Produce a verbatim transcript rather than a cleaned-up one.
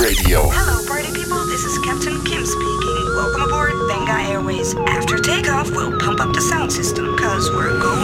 Radio. Hello, party people. This is Captain Kim speaking. Welcome aboard Benga Airways. After takeoff, we'll pump up the sound system, cause we're going